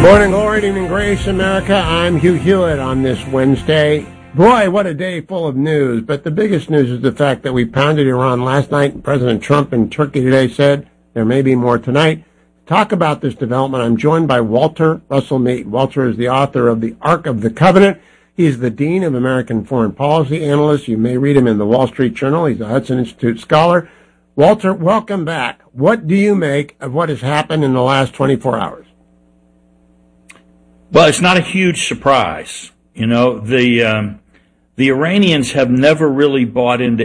Morning glory, evening grace, America. I'm Hugh Hewitt on this Wednesday. Boy, what a day full of news. But the biggest news is the fact that we pounded Iran last night. President Trump in Turkey today said there may be more tonight. Talk about this development. I'm joined by Walter Russell Mead. Walter is the author of The Ark of the Covenant. He's the Dean of American Foreign Policy Analyst. You may read him in the Wall Street Journal. He's a Hudson Institute scholar. Walter, welcome back. What do you make of what has happened in the last 24 hours? Well, it's not a huge surprise. You know, the Iranians have never really bought into